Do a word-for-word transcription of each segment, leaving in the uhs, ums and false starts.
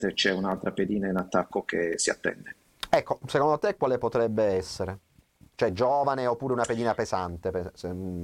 c'è un'altra pedina in attacco che si attende. Ecco, secondo te quale potrebbe essere? Cioè giovane oppure una pedina pesante? pe- se- mm,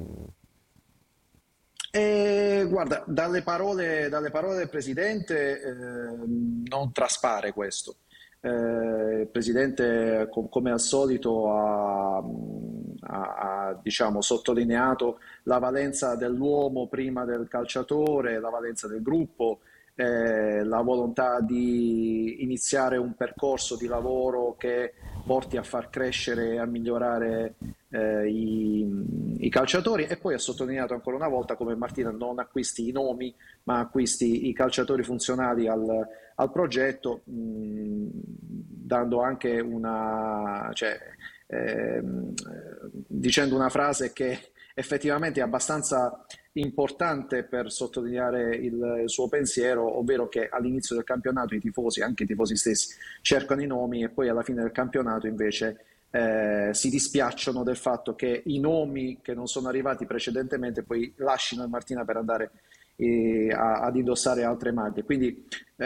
E guarda, dalle parole, dalle parole del presidente eh, non traspare questo. Eh, il presidente, com- come al solito, ha, ha- ha, diciamo, sottolineato la valenza dell'uomo prima del calciatore, la valenza del gruppo, eh, la volontà di iniziare un percorso di lavoro che porti a far crescere e a migliorare eh, i, i calciatori, e poi ha sottolineato ancora una volta come Martina non acquisti i nomi ma acquisti i calciatori funzionali al, al progetto, mh, dando anche una, cioè, ehm, dicendo una frase che effettivamente è abbastanza importante per sottolineare il, il suo pensiero, ovvero che all'inizio del campionato i tifosi, anche i tifosi stessi, cercano i nomi e poi alla fine del campionato invece eh, si dispiacciono del fatto che i nomi che non sono arrivati precedentemente poi lasciano il Martina per andare eh, a- ad indossare altre maglie. Quindi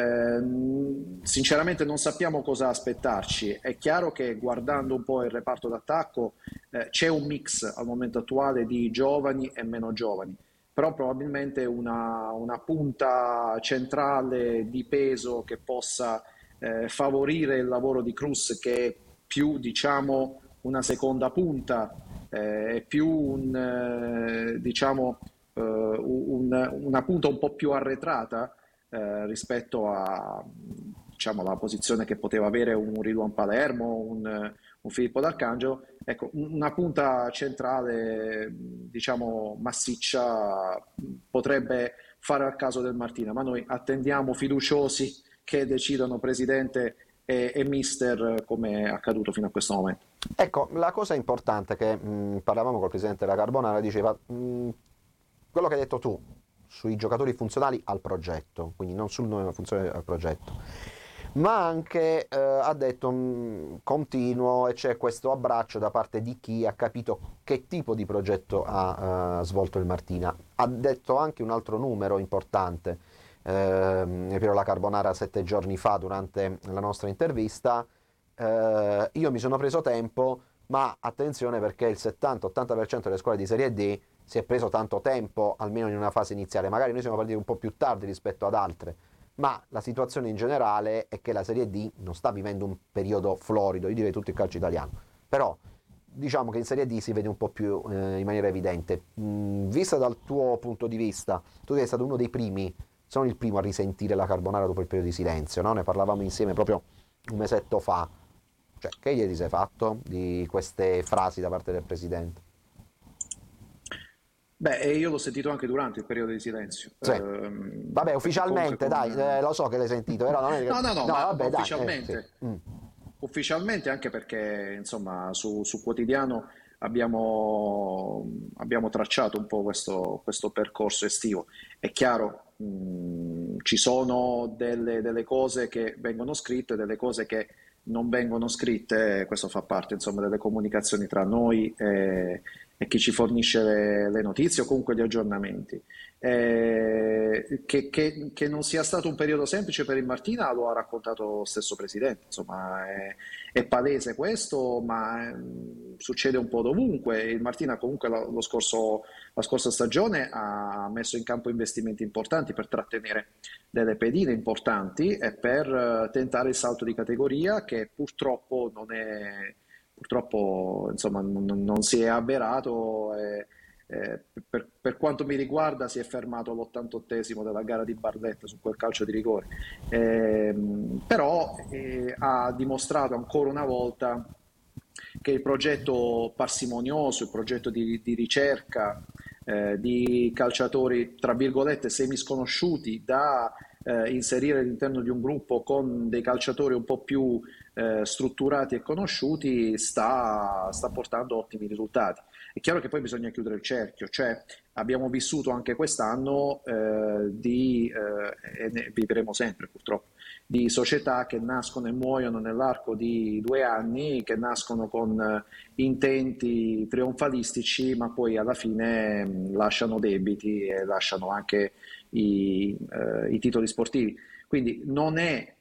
ehm, sinceramente non sappiamo cosa aspettarci. È chiaro che guardando un po' il reparto d'attacco eh, c'è un mix al momento attuale di giovani e meno giovani, però probabilmente una, una punta centrale di peso che possa eh, favorire il lavoro di Cruz, che è più diciamo una seconda punta, eh, è più un, eh, diciamo, eh, un- una punta un po' più arretrata eh, rispetto a diciamo, la posizione che poteva avere un Ridwan Palermo, un, un Filippo D'Arcangelo. Ecco, una punta centrale, diciamo, massiccia potrebbe fare al caso del Martina, ma noi attendiamo fiduciosi che decidano presidente e, e mister come è accaduto fino a questo momento. Ecco, la cosa importante che mh, parlavamo col presidente della Carbonara, diceva mh, quello che hai detto tu sui giocatori funzionali al progetto, quindi non sul nome ma funzionali al progetto, ma anche eh, ha detto mh, continuo e c'è questo abbraccio da parte di chi ha capito che tipo di progetto ha eh, svolto il Martina. Ha detto anche un altro numero importante, ehm, Piero La Carbonara sette giorni fa durante la nostra intervista. Eh, io mi sono preso tempo, ma attenzione perché il settanta ottanta per cento delle squadre di Serie D si è preso tanto tempo, almeno in una fase iniziale. Magari noi siamo partiti un po' più tardi rispetto ad altre, ma la situazione in generale è che la Serie D non sta vivendo un periodo florido, io direi tutto il calcio italiano. Però diciamo che in Serie D si vede un po' più eh, in maniera evidente. Mm, vista dal tuo punto di vista, tu sei stato uno dei primi, se non il primo a risentire la Carbonara dopo il periodo di silenzio, no? Ne parlavamo insieme proprio un mesetto fa. Cioè, che gli ti sei fatto di queste frasi da parte del presidente? Beh, e io l'ho sentito anche durante il periodo di silenzio, Sì. ehm, Vabbè, perché comunque ufficialmente, con... dai, eh, lo so che l'hai sentito, però non è che... No, no, no, No, ma, ma vabbè, dai, eh, sì. ufficialmente, Mm. ufficialmente anche perché insomma su, su Quotidiano abbiamo, abbiamo tracciato un po' questo, questo percorso estivo. È chiaro, mh, ci sono delle, delle cose che vengono scritte, delle cose che non vengono scritte, questo fa parte insomma delle comunicazioni tra noi e, e chi ci fornisce le, le notizie o comunque gli aggiornamenti. Eh, che, che- che non sia stato un periodo semplice per il Martina lo ha raccontato lo stesso presidente, insomma è, è palese questo, ma ehm, succede un po' dovunque. Il Martina comunque lo, lo scorso, la scorsa stagione ha messo in campo investimenti importanti per trattenere delle pedine importanti e per eh, tentare il salto di categoria che purtroppo non è, purtroppo insomma non, non- non si è avverato. E, eh, per, per quanto mi riguarda si è fermato all'ottantottesimo della gara di Barletta su quel calcio di rigore. Ehm, però eh, ha dimostrato ancora una volta che il progetto parsimonioso, il progetto di, di ricerca eh, di calciatori tra virgolette semisconosciuti da eh, inserire all'interno di un gruppo con dei calciatori un po' più eh, strutturati e conosciuti sta, sta portando ottimi risultati. È chiaro che poi bisogna chiudere il cerchio, cioè abbiamo vissuto anche quest'anno eh, di, eh, e ne vivremo sempre purtroppo, di società che nascono e muoiono nell'arco di due anni, che nascono con eh, intenti trionfalistici, ma poi alla fine mh, lasciano debiti e lasciano anche i, eh, i titoli sportivi. Quindi non è